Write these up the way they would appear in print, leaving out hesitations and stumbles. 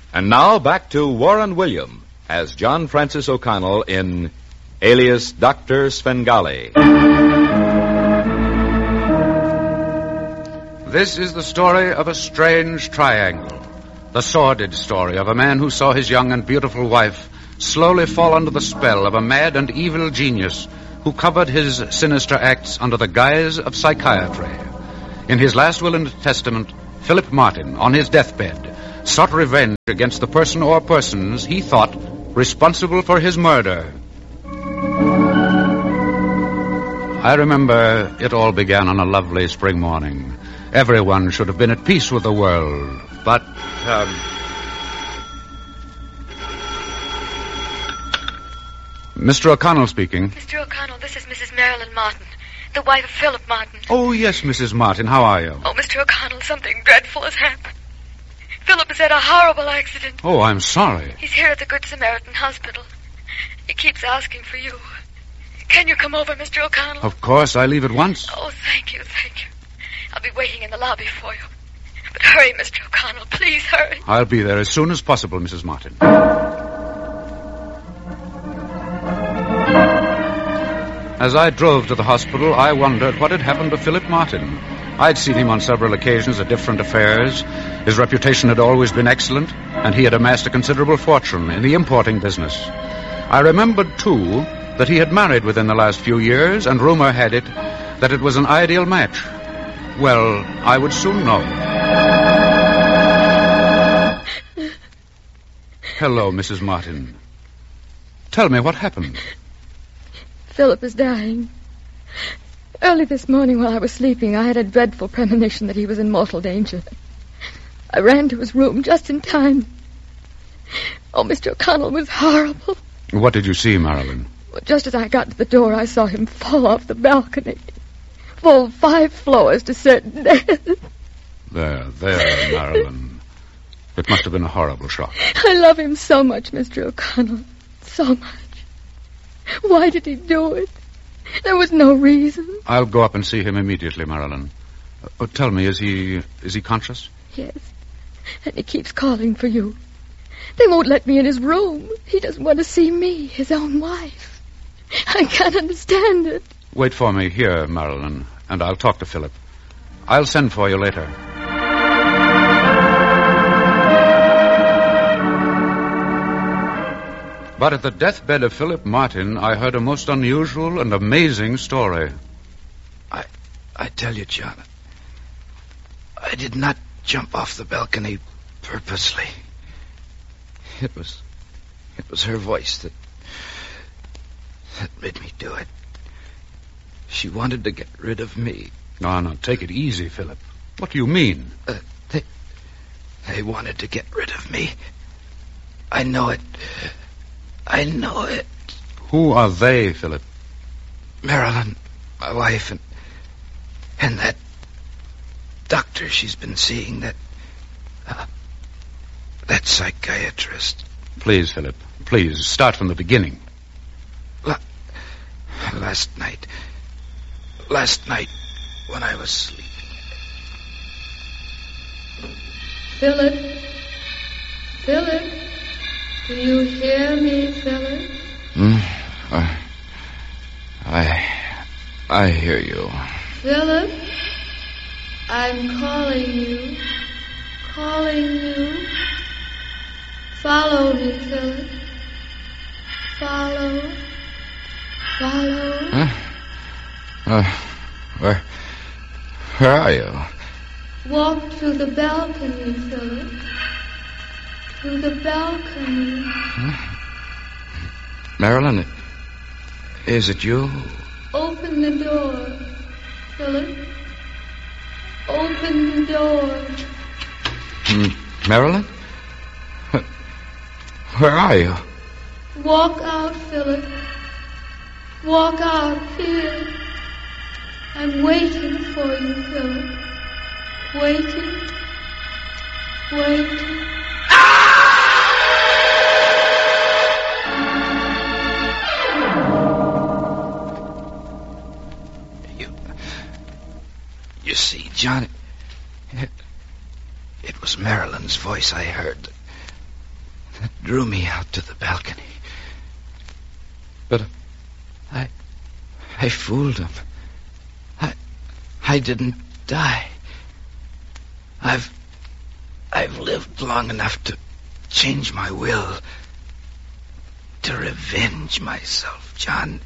And now back to Warren William as John Francis O'Connell in Alias Dr. Svengali. This is the story of a strange triangle. The sordid story of a man who saw his young and beautiful wife slowly fall under the spell of a mad and evil genius who covered his sinister acts under the guise of psychiatry. In his last will and testament, Philip Martin, on his deathbed, sought revenge against the person or persons he thought responsible for his murder. I remember it all began on a lovely spring morning. Everyone should have been at peace with the world, but... Mr. O'Connell speaking. Mr. O'Connell, this is Mrs. Marilyn Martin, the wife of Philip Martin. Oh, yes, Mrs. Martin. How are you? Oh, Mr. O'Connell, something dreadful has happened. Philip has had a horrible accident. Oh, I'm sorry. He's here at the Good Samaritan Hospital. He keeps asking for you. Can you come over, Mr. O'Connell? Of course, I leave at once. Oh, thank you. I'll be waiting in the lobby for you. But hurry, Mr. O'Connell. Please hurry. I'll be there as soon as possible, Mrs. Martin. As I drove to the hospital, I wondered what had happened to Philip Martin. I'd seen him on several occasions at different affairs. His reputation had always been excellent, and he had amassed a considerable fortune in the importing business. I remembered, too, that he had married within the last few years, and rumor had it that it was an ideal match. Well, I would soon know. Hello, Mrs. Martin. Tell me what happened. Philip is dying. Early this morning while I was sleeping, I had a dreadful premonition that he was in mortal danger. I ran to his room just in time. Oh, Mr. O'Connell, was horrible. What did you see, Marilyn? Well, just as I got to the door, I saw him fall off the balcony. Fall 5 floors to certain death. There, Marilyn. It must have been a horrible shock. I love him so much, Mr. O'Connell. So much. Why did he do it? There was no reason. I'll go up and see him immediately, Marilyn. Tell me, is he conscious? Yes. And he keeps calling for you. They won't let me in his room. He doesn't want to see me, his own wife. I can't understand it. Wait for me here, Marilyn, and I'll talk to Philip. I'll send for you later. But at the deathbed of Philip Martin, I heard a most unusual and amazing story. I tell you, John, I did not jump off the balcony purposely. It was her voice that made me do it. She wanted to get rid of me. No, take it easy, Philip. What do you mean? They wanted to get rid of me. I know it. I know it. Who are they, Philip? Marilyn, my wife, and that doctor she's been seeing, that psychiatrist. Please, Philip, please, start from the beginning. Last night, when I was sleeping. Philip, do you hear me, Philip? I hear you. Philip, I'm calling you. Follow me, Philip. Follow. Where are you? Walk to the balcony, Philip. To the balcony. Marilyn, is it you? Open the door, Philip. Open the door. Marilyn? Where are you? Walk out, Philip. Walk out here. I'm waiting for you, Philip. Waiting. You see, John, it was Marilyn's voice I heard. drew me out to the balcony. But I fooled him. I didn't die. I've lived long enough to change my will, to revenge myself, John.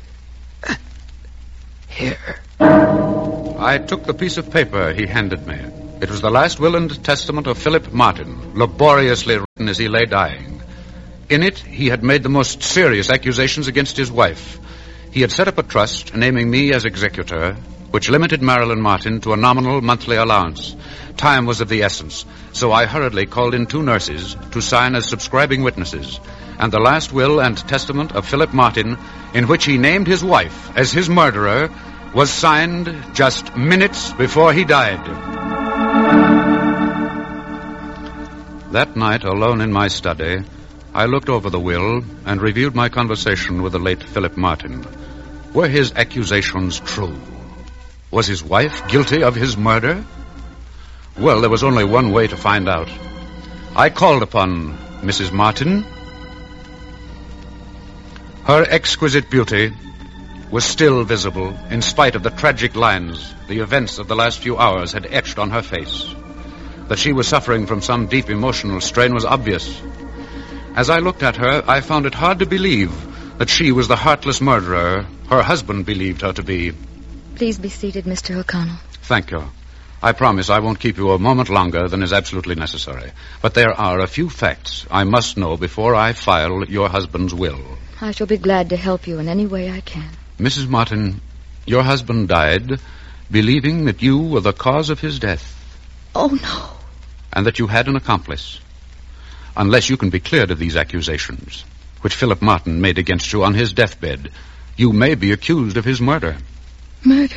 Here. I took the piece of paper he handed me. It was the last will and testament of Philip Martin, laboriously written as he lay dying. In it, he had made the most serious accusations against his wife. He had set up a trust, naming me as executor, which limited Marilyn Martin to a nominal monthly allowance. Time was of the essence, so I hurriedly called in 2 nurses to sign as subscribing witnesses, and the last will and testament of Philip Martin, in which he named his wife as his murderer, was signed just minutes before he died. That night, alone in my study, I looked over the will and reviewed my conversation with the late Philip Martin. Were his accusations true? Was his wife guilty of his murder? Well, there was only one way to find out. I called upon Mrs. Martin. Her exquisite beauty was still visible in spite of the tragic lines the events of the last few hours had etched on her face. That she was suffering from some deep emotional strain was obvious. As I looked at her, I found it hard to believe that she was the heartless murderer her husband believed her to be. Please be seated, Mr. O'Connell. Thank you. I promise I won't keep you a moment longer than is absolutely necessary. But there are a few facts I must know before I file your husband's will. I shall be glad to help you in any way I can. Mrs. Martin, your husband died believing that you were the cause of his death. Oh, no. And that you had an accomplice. Unless you can be cleared of these accusations, which Philip Martin made against you on his deathbed, you may be accused of his murder. Murder?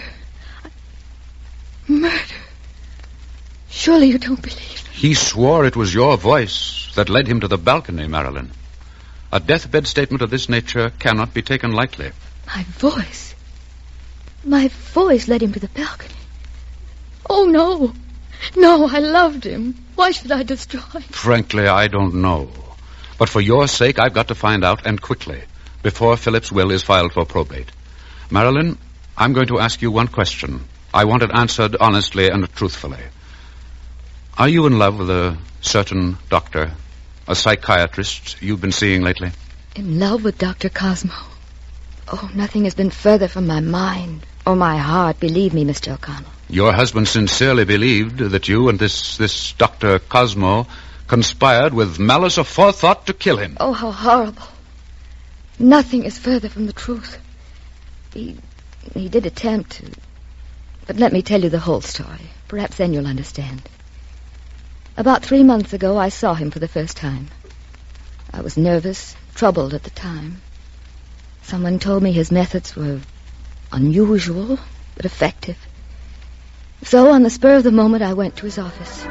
Murder? Surely you don't believe me. He swore it was your voice that led him to the balcony, Marilyn. A deathbed statement of this nature cannot be taken lightly. My voice? My voice led him to the balcony. Oh, no. No, I loved him. Why should I destroy him? Frankly, I don't know. But for your sake, I've got to find out, and quickly, before Philip's will is filed for probate. Marilyn, I'm going to ask you one question. I want it answered honestly and truthfully. Are you in love with a certain doctor, a psychiatrist you've been seeing lately? In love with Dr. Cosmo? Oh, nothing has been further from my mind or my heart, believe me, Mr. O'Connell. Your husband sincerely believed that you and this Dr. Cosmo conspired with malice aforethought to kill him. Oh, how horrible. Nothing is further from the truth. He did attempt to. But let me tell you the whole story. Perhaps then you'll understand. About 3 months ago, I saw him for the first time. I was nervous, troubled at the time. Someone told me his methods were unusual, but effective. So, on the spur of the moment, I went to his office.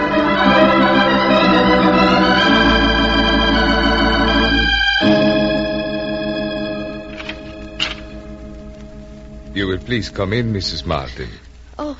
You will please come in, Mrs. Martin. Oh,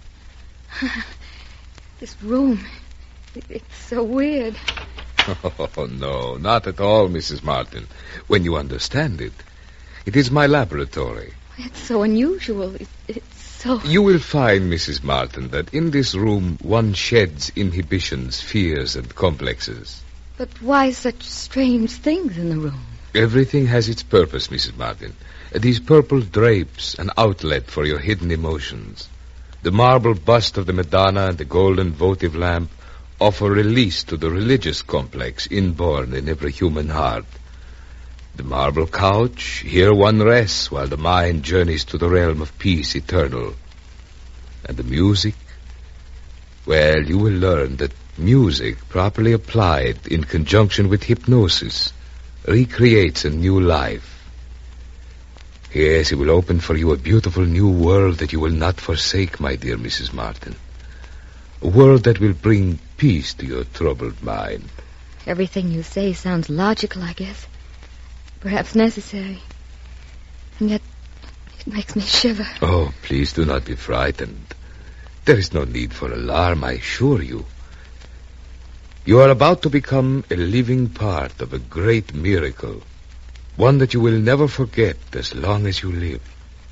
this room, it's so weird. Oh, no, not at all, Mrs. Martin. When you understand it. It is my laboratory. It's so unusual. It's so... You will find, Mrs. Martin, that in this room one sheds inhibitions, fears, and complexes. But why such strange things in the room? Everything has its purpose, Mrs. Martin. These purple drapes, an outlet for your hidden emotions. The marble bust of the Madonna and the golden votive lamp offer release to the religious complex inborn in every human heart. The marble couch, here one rests while the mind journeys to the realm of peace eternal. And the music? Well, you will learn that music, properly applied in conjunction with hypnosis, recreates a new life. Yes, it will open for you a beautiful new world that you will not forsake, my dear Mrs. Martin. A world that will bring peace to your troubled mind. Everything you say sounds logical, I guess. Perhaps necessary. And yet, it makes me shiver. Oh, please do not be frightened. There is no need for alarm, I assure you. You are about to become a living part of a great miracle, one that you will never forget as long as you live.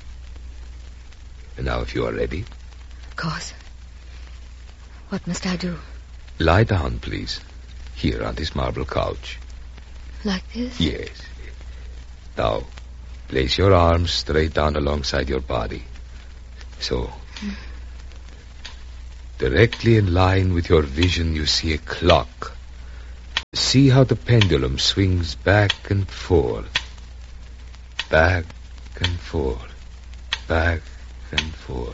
And now, if you are ready. Of course. What must I do? Lie down, please. Here on this marble couch. Like this? Yes. Now, place your arms straight down alongside your body. So. Directly in line with your vision, you see a clock. See how the pendulum swings back and forth. Back and forth. Back and forth.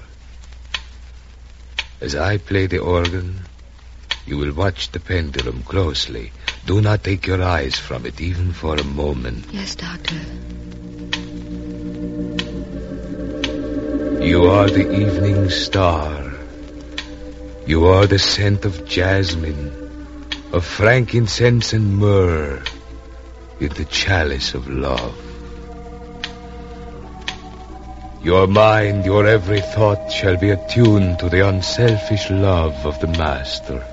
As I play the organ, you will watch the pendulum closely. Do not take your eyes from it, even for a moment. Yes, Doctor. You are the evening star. You are the scent of jasmine, of frankincense and myrrh in the chalice of love. Your mind, your every thought shall be attuned to the unselfish love of the Master.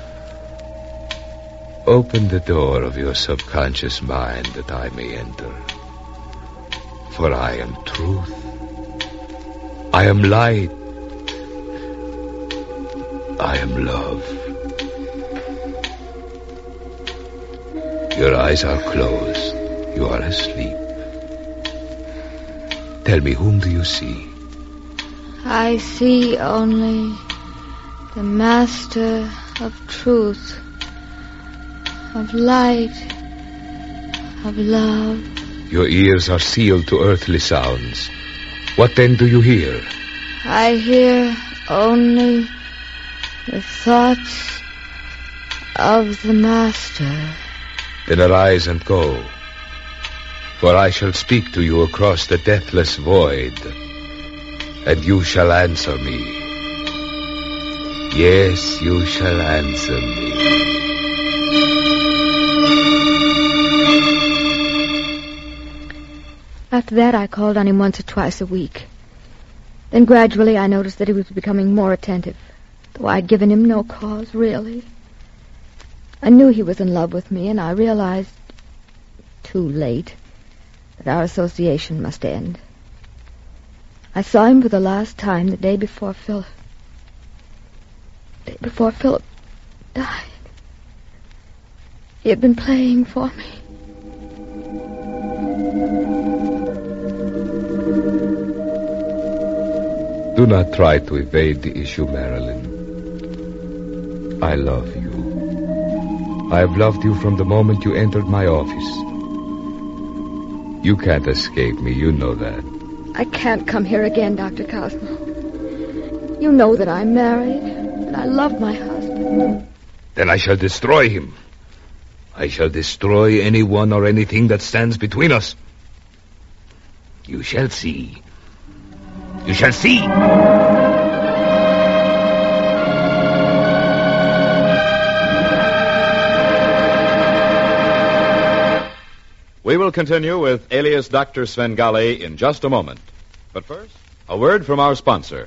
Open the door of your subconscious mind that I may enter. For I am truth. I am light. I am love. Your eyes are closed. You are asleep. Tell me, whom do you see? I see only the Master of truth, of light, of love. Your ears are sealed to earthly sounds. What then do you hear? I hear only the thoughts of the Master. Then arise and go. For I shall speak to you across the deathless void, and you shall answer me. Yes, you shall answer me. After that, I called on him once or twice a week. Then gradually I noticed that he was becoming more attentive, though I'd given him no cause, really. I knew he was in love with me, and I realized, too late, that our association must end. I saw him for the last time the day before Philip died. He had been playing for me. Do not try to evade the issue, Marilyn. I love you. I have loved you from the moment you entered my office. You can't escape me, you know that. I can't come here again, Dr. Cosmo. You know that I'm married, that I love my husband. Then I shall destroy him. I shall destroy anyone or anything that stands between us. You shall see. You shall see. We will continue with Alias Dr. Svengali in just a moment. But first, a word from our sponsor.